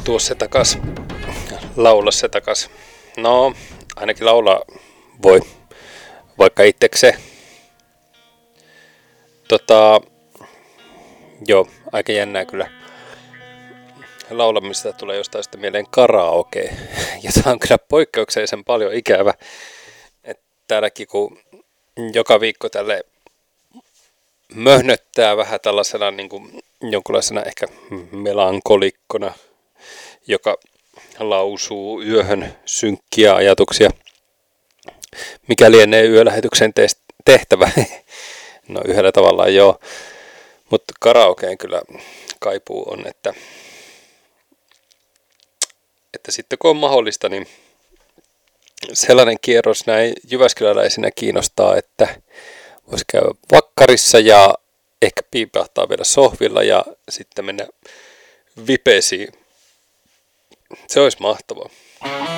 Tuu se takas, laula se takas. No, ainakin laulaa voi, vaikka itsekseen. Joo, aika jännää kyllä. Laulamista tulee jostain sitten mieleen karaoke. Ja tämä on kyllä poikkeuksellisen paljon ikävä. Että täälläkin kun joka viikko tälle möhnöttää vähän tällaisena niin kuin jonkunlaisena ehkä melankolikkona, joka lausuu yöhön synkkiä ajatuksia. Mikä lienee yölähetyksen tehtävä? No yhdellä tavalla joo. Mutta karaokeen kyllä kaipuu on, että sitten kun on mahdollista, niin sellainen kierros näin jyväskyläläisenä kiinnostaa, että voisi käydä vakkarissa ja ehkä piipahtaa vielä sohvilla ja sitten mennä vipesiin. Se olisi mahtavaa.